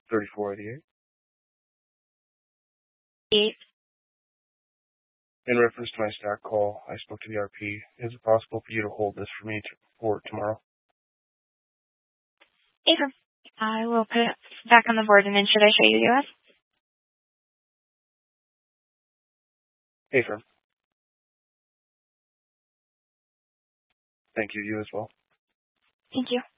3488. 8. In reference to my stack call, I spoke to the RP. Is it possible for you to hold this for me for tomorrow? Affirm. I will put it back on the board, and then should I show you US? Affirm. Thank you. You as well. Thank you.